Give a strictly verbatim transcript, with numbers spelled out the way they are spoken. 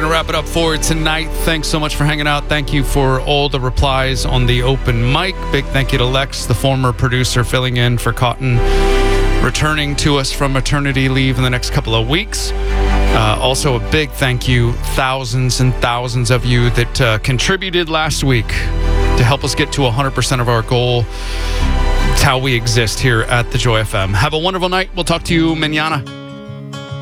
to wrap it up for tonight. Thanks so much for hanging out. Thank you for all the replies on the open mic. Big thank you to Lex, the former producer, filling in for Cotton, returning to us from maternity leave in the next couple of weeks. Uh, also, a big thank you, thousands and thousands of you that uh, contributed last week to help us get to one hundred percent of our goal. It's how we exist here at the Joy F M. Have a wonderful night. We'll talk to you mañana.